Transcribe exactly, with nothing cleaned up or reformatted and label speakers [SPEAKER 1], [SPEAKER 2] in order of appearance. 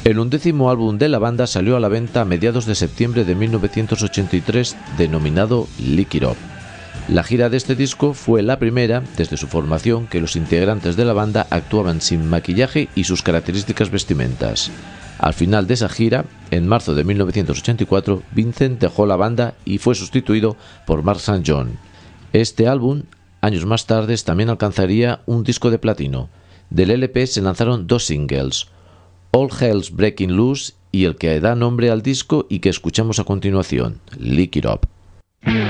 [SPEAKER 1] El undécimo álbum de la banda salió a la venta a mediados de septiembre de mil novecientos ochenta y tres, denominado Lick It Up. La gira de este disco fue la primera, desde su formación, que los integrantes de la banda actuaban sin maquillaje y sus características vestimentas. Al final de esa gira, en marzo de mil novecientos ochenta y cuatro, Vincent dejó la banda y fue sustituido por Mark Saint John. Este álbum, años más tarde, también alcanzaría un disco de platino. Del L P se lanzaron dos singles, All Hell's Breaking Loose y el que da nombre al disco y que escuchamos a continuación, Lick It Up.